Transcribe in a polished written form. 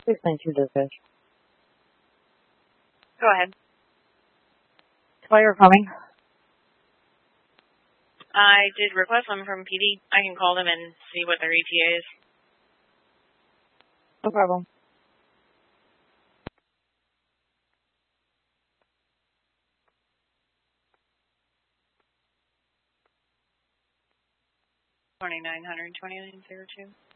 692 dispatch. Go ahead. Fire coming. I did request them from PD. I can call them and see what their ETA is. No problem. $2,929.02.